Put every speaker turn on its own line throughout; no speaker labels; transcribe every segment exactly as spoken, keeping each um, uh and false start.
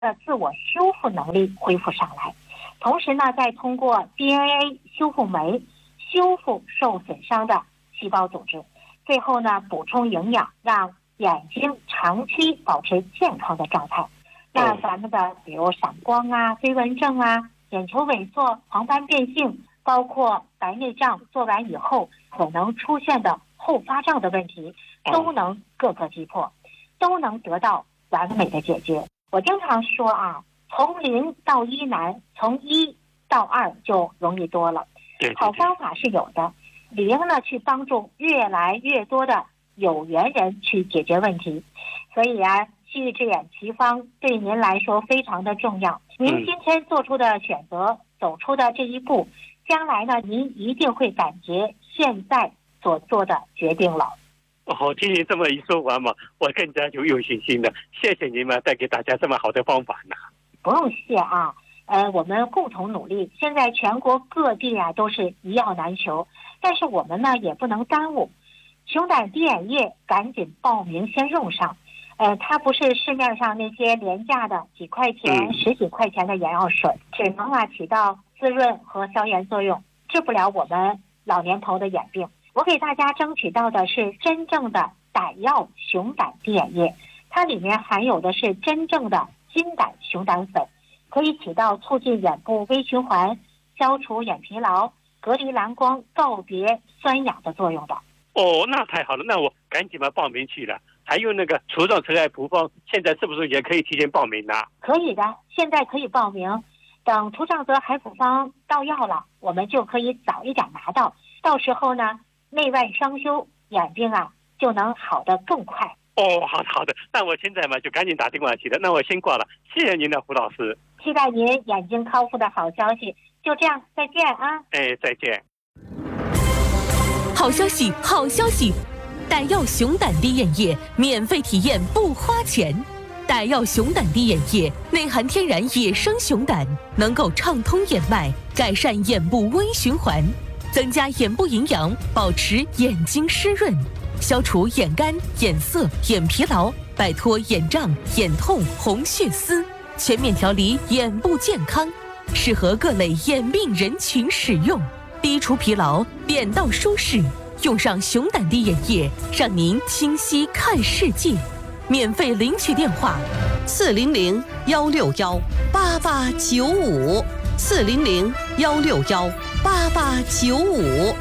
的自我修复能力恢复上来，同时呢，再通过 D N A 修复酶修复受损伤的细胞组织，最后呢，补充营养，让眼睛长期保持健康的状态。那咱们的比如闪光啊、飞蚊症啊、眼球萎缩、黄斑变性，包括白内障做完以后可能出现的后发胀的问题，都能各个击破，都能得到完美的解决。我经常说啊，从零到一难，从一到二就容易多了。好方法是有的，零呢去帮助越来越多的有缘人去解决问题。所以啊，西域之眼奇方对您来说非常的重要。您今天做出的选择，走出的这一步，将来呢，您一定会感觉现在所做的决定了。
哦，听您这么一说完嘛，我更加就有信心了。谢谢您们带给大家这么好的方法呢。
不用谢啊，呃，我们共同努力。现在全国各地啊都是一药难求，但是我们呢也不能耽误。熊胆滴眼液赶紧报名先用上，呃，它不是市面上那些廉价的几块钱、嗯、十几块钱的眼药水，只能啊起到滋润和消炎作用，治不了我们老年头的眼病。我给大家争取到的是真正的胆药熊胆滴眼液，它里面含有的是真正的金胆熊胆粉，可以起到促进眼部微循环、消除眼疲劳、隔离蓝光、告别酸痒的作用的。
哦，那太好了，那我赶紧把报名去了。还有那个除障尘埃普方，现在是不是也可以提前报名呢？
可以的，现在可以报名。等除障泽海普方到药了，我们就可以早一点拿到，到时候呢，内外双修，眼病啊就能好得更快。
哦，好的好的，那我现在嘛就赶紧打电话去了，那我先挂了，谢谢您的胡老师，
期待您眼睛康复的好消息。就这样，再见啊！
哎，再见。
好消息，好消息！胆药熊胆滴眼液免费体验不花钱。胆药熊胆滴眼液内含天然野生熊胆，能够畅通眼脉，改善眼部微循环，增加眼部营养，保持眼睛湿润，消除眼干、眼涩、眼疲劳，摆脱眼胀、眼痛、红血丝，全面调理眼部健康，适合各类眼病人群使用，低除疲劳，点到舒适。用上熊胆滴眼液，让您清晰看世界。免费领取电话：
四零零幺六幺八八九五，四零零幺六幺八八九五。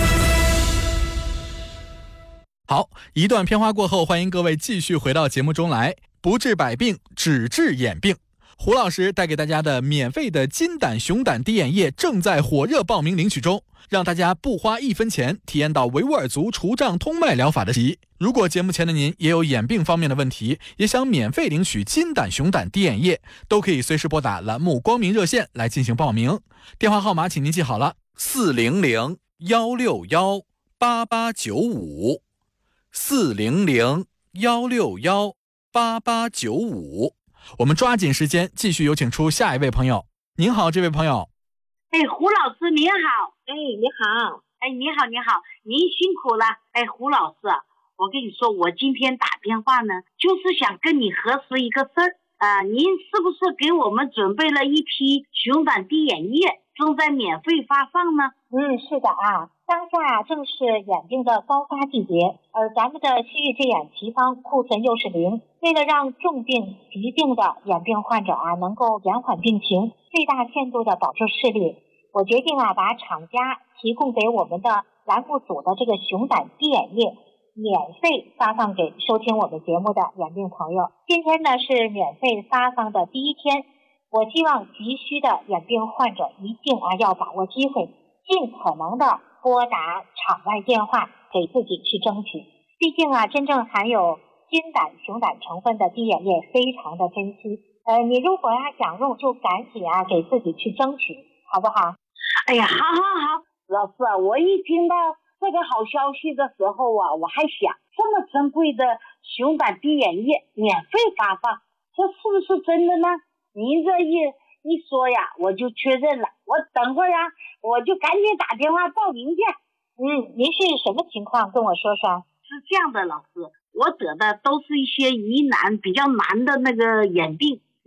好，一段片花过后，欢迎各位继续回到节目中来。不治百病，只治眼病。胡老师带给大家的免费的金胆熊胆滴眼液正在火热报名领取中，让大家不花一分钱体验到维吾尔族除障通脉疗法的奇。如果节目前的您也有眼病方面的问题，也想免费领取金胆熊胆滴眼液，都可以随时拨打栏目光明热线来进行报名。电话号码请您记好了：四零零幺六幺八八九五，四零零幺六幺八八九五。我们抓紧时间继续有请出下一位朋友。您好，这位朋友。
哎，胡老师您好。
哎，你好。
哎，你好你好，您辛苦了。哎，胡老师，我跟你说，我今天打电话呢，就是想跟你核实一个事儿啊、呃，您是不是给我们准备了一批熊胆滴眼液，正在免费发放呢？
嗯，是的啊，当下正是眼病的高发季节，而咱们的西域之眼奇方库存又是零。为了让重病疾病的眼病患者啊能够延缓病情，最大限度的保持视力，我决定啊把厂家提供给我们的栏目组的这个熊胆滴眼液免费发放给收听我们节目的眼病朋友。今天呢是免费发放的第一天，我希望急需的眼病患者一定啊要把握机会，尽可能的拨打场外电话给自己去争取。毕竟啊，真正含有金胆熊胆成分的滴眼液非常的珍惜，呃，你如果呀想用，就赶紧啊给自己去争取，好不好？
哎呀，好好好，老师啊，我一听到这个好消息的时候啊，我还想，这么珍贵的熊胆滴眼液免费发放，这是不是真的呢？您这一一说呀，我就确认了。我等会儿啊，我就赶紧打电话报名去。
嗯，您是什么情况？跟我说说。
是这样的，老师，我得的都是一些疑难比较难的那个眼病，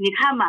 你看嘛，